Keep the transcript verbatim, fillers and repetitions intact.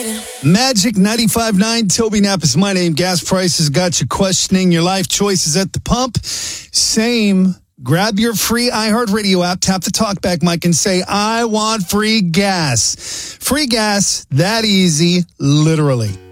Magic ninety-five point nine, Toby Knapp is my name. Gas prices got you questioning your life choices at the pump. Same. Grab your free iHeartRadio app, tap the talkback mic, and say, I want free gas. Free gas, that easy, literally.